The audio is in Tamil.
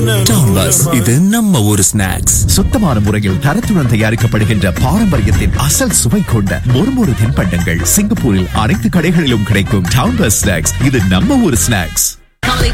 டவுன் பஸ், இது நம்ம ஒரு ஸ்நாக்ஸ். சுத்தமான முறையில் தரத்துடன் தயாரிக்கப்படுகின்ற பாரம்பரியத்தின் அசல் சுவை கொண்ட மொறுமொறு தின்பண்டங்கள் சிங்கப்பூரில் அனைத்து கடைகளிலும் கிடைக்கும். டவுன் பஸ் ஸ்நாக்ஸ், இது நம்ம ஒரு ஸ்நாக்ஸ்.